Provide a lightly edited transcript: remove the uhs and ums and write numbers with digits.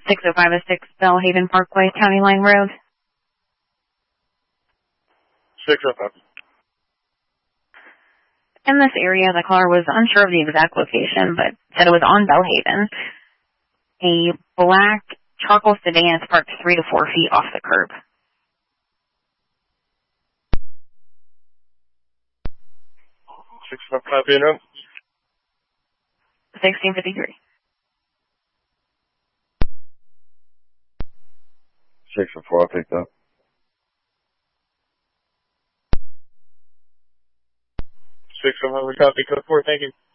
6056 Bellhaven Parkway, County Line Road. 605. In this area, the caller was unsure of the exact location, but said it was on Bellhaven. A black charcoal sedan is parked 3 to 4 feet off the curb. 655 p.m. 1653. 604, I picked up. 605, copy, code 4, thank you.